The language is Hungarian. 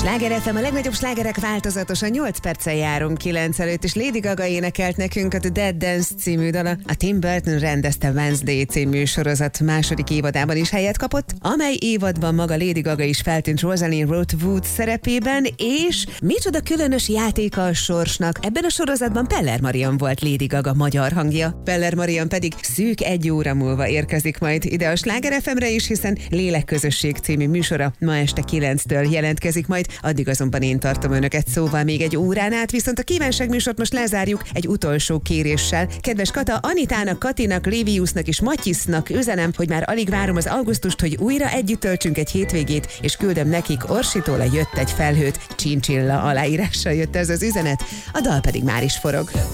Sláger FM, a legnagyobb slágerek változatosan 8 perccel járunk 9 előtt, és Lady Gaga énekelt nekünk a The Dead Dance című dala. A Tim Burton rendezte Wednesday című sorozat második évadában is helyet kapott, amely évadban maga Lady Gaga is feltűnt Rosalind Rothwood szerepében, és micsoda különös játéka a sorsnak. Ebben a sorozatban Peller Marian volt Lady Gaga magyar hangja. Peller Marian pedig szűk 1 óra múlva érkezik majd ide a Sláger FM-re is, hiszen Lélekközösség című műsora ma este 9-től jelentkezik majd. Addig azonban én tartom önöket szóval még 1 órán át, viszont a kívánságműsort most lezárjuk egy utolsó kéréssel. Kedves Kata, Anitának, Katinak, Léviusnak és Matyisznak üzenem, hogy már alig várom az augusztust, hogy újra együtt töltsünk egy hétvégét, és küldöm nekik Orsitól a Jött egy felhőt, Chinchilla aláírással jött ez az üzenet, a dal pedig már is forog.